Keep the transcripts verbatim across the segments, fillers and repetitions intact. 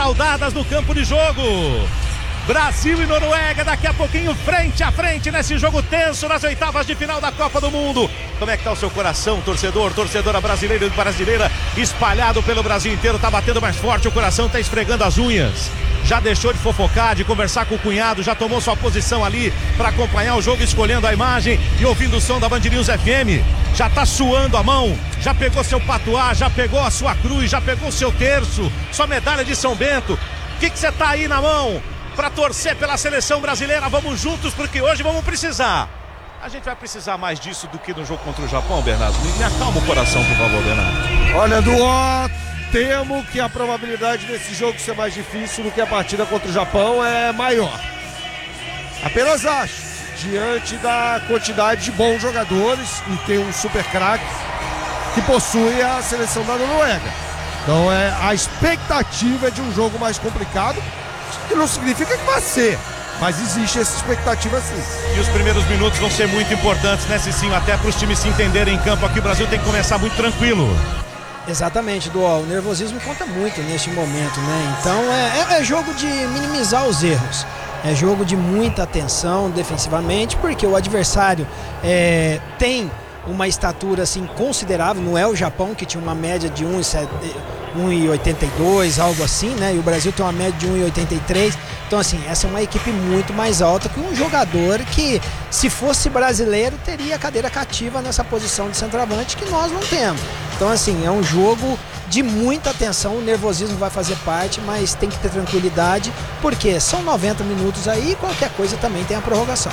desfraldadas no campo de jogo. Brasil e Noruega daqui a pouquinho frente a frente nesse jogo tenso nas oitavas de final da Copa do Mundo. Como é que tá o seu coração, torcedor, torcedora brasileira e brasileira espalhado pelo Brasil inteiro? Tá batendo mais forte, o coração tá esfregando as unhas. Já deixou de fofocar, de conversar com o cunhado, já tomou sua posição ali para acompanhar o jogo, escolhendo a imagem e ouvindo o som da Band News F M. Já tá suando a mão, já pegou seu patuá, já pegou a sua cruz, já pegou o seu terço, sua medalha de São Bento. O que que você tá aí na mão para torcer pela seleção brasileira? Vamos juntos, porque hoje vamos precisar. A gente vai precisar mais disso do que no jogo contra o Japão, Bernardo. Me acalma o coração, por favor, Bernardo. Olha, Duó, temo que a probabilidade desse jogo ser mais difícil do que a partida contra o Japão é maior. Apenas acho, diante da quantidade de bons jogadores e tem um super craque que possui a seleção da Noruega. Então é, a expectativa é de um jogo mais complicado, que não significa que vai ser, mas existe essa expectativa sim. E os primeiros minutos vão ser muito importantes, né, Cicinho? Até para os times se entenderem em campo aqui, o Brasil tem que começar muito tranquilo. Exatamente, Duó, o nervosismo conta muito neste momento, né? Então é, é jogo de minimizar os erros, é jogo de muita atenção defensivamente, porque o adversário é, tem uma estatura assim considerável, não é o Japão que tinha uma média de um e oitenta e dois, algo assim, né? E o Brasil tem uma média de um e oitenta e três. Então assim, essa é uma equipe muito mais alta que um jogador que, se fosse brasileiro, teria a cadeira cativa nessa posição de centroavante que nós não temos. Então assim, é um jogo de muita atenção, o nervosismo vai fazer parte, mas tem que ter tranquilidade, porque são noventa minutos aí e qualquer coisa também tem a prorrogação.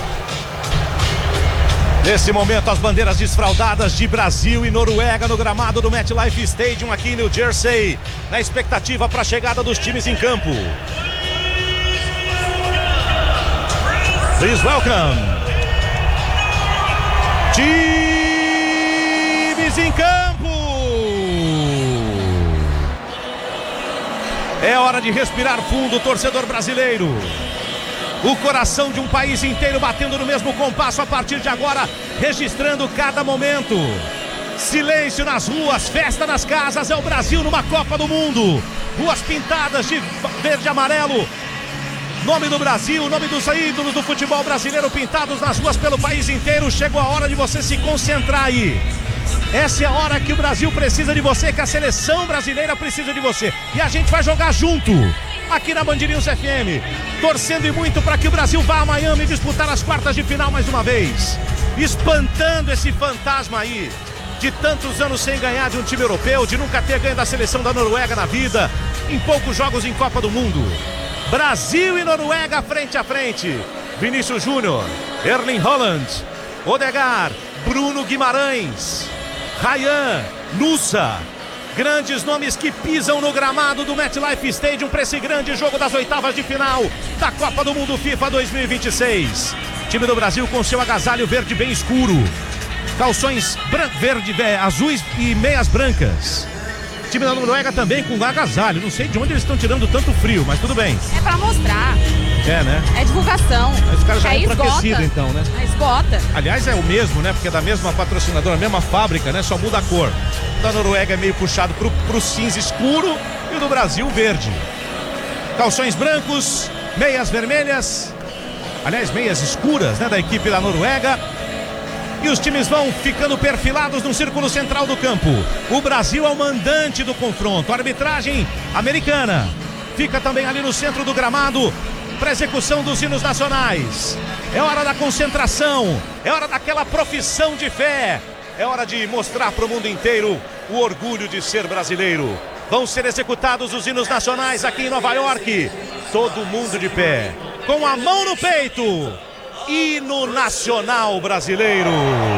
Nesse momento, as bandeiras desfraldadas de Brasil e Noruega no gramado do MetLife Stadium aqui em New Jersey, na expectativa para a chegada dos times em campo. Please welcome. Times em campo. É hora de respirar fundo, torcedor brasileiro. O coração de um país inteiro batendo no mesmo compasso a partir de agora, registrando cada momento. Silêncio nas ruas, festa nas casas, é o Brasil numa Copa do Mundo. Ruas pintadas de verde e amarelo. Nome do Brasil, nome dos ídolos do futebol brasileiro pintados nas ruas pelo país inteiro. Chegou a hora de você se concentrar aí. Essa é a hora que o Brasil precisa de você, que a seleção brasileira precisa de você. E a gente vai jogar junto, aqui na Band News F M, torcendo e muito para que o Brasil vá a Miami disputar as quartas de final mais uma vez, espantando esse fantasma aí, de tantos anos sem ganhar de um time europeu, de nunca ter ganho da seleção da Noruega na vida, em poucos jogos em Copa do Mundo. Brasil e Noruega frente a frente. Vinícius Júnior, Erling Haaland, Odegaard, Bruno Guimarães, Ryan, Nusa. Grandes nomes que pisam no gramado do MetLife Stadium para esse grande jogo das oitavas de final da Copa do Mundo FIFA dois mil e vinte e seis. Time do Brasil com seu agasalho verde bem escuro, calções branco, verde, azuis e meias brancas. Time da Noruega também com agasalho. Não sei de onde eles estão tirando tanto frio, mas tudo bem. É pra mostrar. É, né? É divulgação. Mas os caras já é é enfraquecido, então, né? É esgota. Aliás, é o mesmo, né? Porque é da mesma patrocinadora, a mesma fábrica, né? Só muda a cor. O da Noruega é meio puxado pro, pro cinza escuro e o do Brasil verde. Calções brancos, meias vermelhas. Aliás, meias escuras, né? Da equipe da Noruega. E os times vão ficando perfilados no círculo central do campo. O Brasil é o mandante do confronto. A arbitragem americana fica também ali no centro do gramado para execução dos hinos nacionais. É hora da concentração, é hora daquela profissão de fé, é hora de mostrar para o mundo inteiro o orgulho de ser brasileiro. Vão ser executados os hinos nacionais aqui em Nova York. Todo mundo de pé, com a mão no peito. Hino nacional brasileiro.